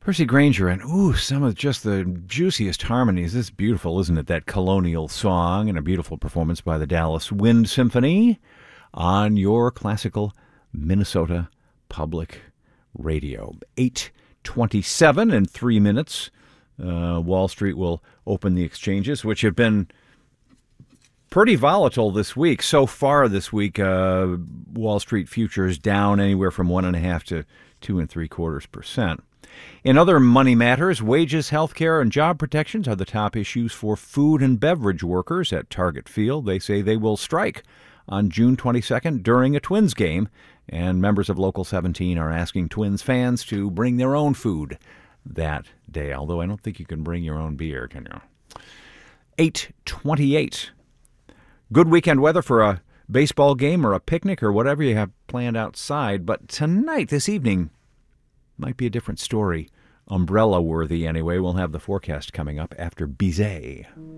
Percy Grainger, and some of just the juiciest harmonies. This is beautiful, isn't it? That colonial song and a beautiful performance by the Dallas Wind Symphony on your classical Minnesota Public Radio. 8:27 in 3 minutes. Wall Street will open the exchanges, which have been pretty volatile this week. So far this week, Wall Street futures down anywhere from 1.5% to 2 3/4%. In other money matters, wages, health care, and job protections are the top issues for food and beverage workers at Target Field. They say they will strike on June 22nd during a Twins game, and members of Local 17 are asking Twins fans to bring their own food that day, although I don't think you can bring your own beer, can you? 8:28. Good weekend weather for a baseball game or a picnic or whatever you have planned outside, but tonight, this evening, might be a different story. Umbrella worthy anyway. We'll have the forecast coming up after Bizet.